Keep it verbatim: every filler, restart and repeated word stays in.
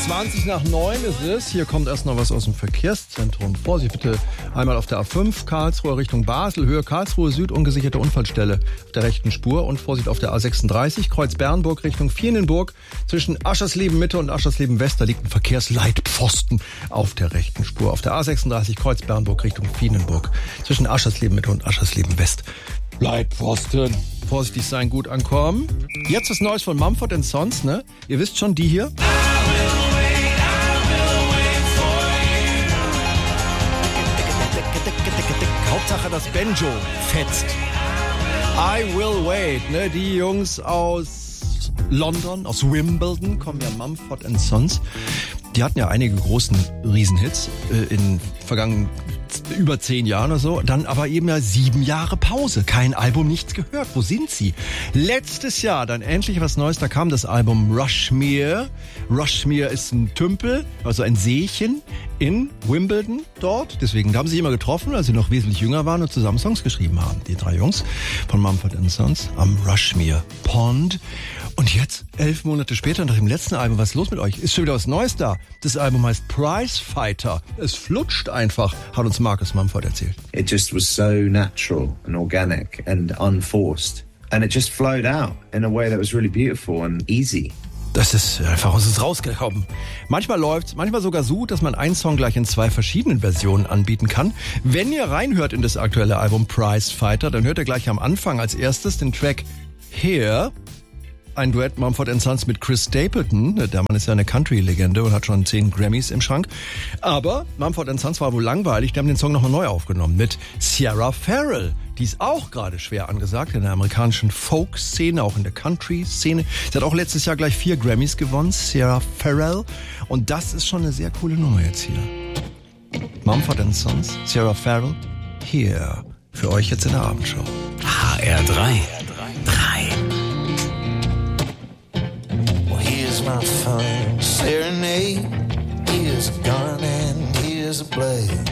zwanzig nach neun ist es. Hier kommt erst noch was aus dem Verkehrszentrum. Vorsicht bitte einmal auf der A fünf, Karlsruhe Richtung Basel, Höhe Karlsruhe Süd, ungesicherte Unfallstelle auf der rechten Spur. Und Vorsicht auf der A sechsunddreißig, Kreuz Bernburg Richtung Viernenburg. Zwischen Aschersleben Mitte und Aschersleben West, da liegt ein Verkehrsleitpfosten auf der rechten Spur. Auf der A sechsunddreißig, Kreuz Bernburg Richtung Viernenburg. Zwischen Aschersleben Mitte und Aschersleben West. Leitpfosten. Vorsichtig sein, gut ankommen. Jetzt was Neues von Mumford and Sons, ne? Ihr wisst schon, die hier. Hauptsache das Banjo fetzt. I will wait, ne? Die Jungs aus London, aus Wimbledon, kommen ja Mumford and Sons. Die hatten ja einige großen Riesenhits äh, in vergangenen über zehn Jahren oder so. Dann aber eben ja sieben Jahre Pause. Kein Album, nichts gehört. Wo sind sie? Letztes Jahr dann endlich was Neues. Da kam das Album Rushmere. Rushmere ist ein Tümpel, also ein Seechen in Wimbledon dort. Deswegen haben sie sich immer getroffen, als sie noch wesentlich jünger waren und zusammen Songs geschrieben haben. Die drei Jungs von Mumford and Sons am Rushmere Pond. Und jetzt, elf Monate später, nach dem letzten Album, was ist los mit euch? Ist schon wieder was Neues da. Das Album heißt Prize Fighter. Es flutscht einfach, hat uns Marcus Mumford erzählt. It just was so natural and organic and unforced. And it just flowed out in a way that was really beautiful and easy. Das ist einfach aus uns rausgekommen. Manchmal läuft's, manchmal sogar so, dass man einen Song gleich in zwei verschiedenen Versionen anbieten kann. Wenn ihr reinhört in das aktuelle Album Prize Fighter, dann hört ihr gleich am Anfang als erstes den Track Here. Ein Duett Mumford and Sons mit Chris Stapleton. Der Mann ist ja eine Country-Legende und hat schon zehn Grammys im Schrank. Aber Mumford and Sons war wohl langweilig. Die haben den Song nochmal neu aufgenommen mit Sierra Farrell. Die ist auch gerade schwer angesagt in der amerikanischen Folk-Szene, auch in der Country-Szene. Sie hat auch letztes Jahr gleich vier Grammys gewonnen, Sierra Farrell. Und das ist schon eine sehr coole Nummer jetzt hier. Mumford and Sons, Sierra Farrell, Here. Für euch jetzt in der Abendshow. H R drei. drei. My phone serenade. Here's a gun and here's a blade.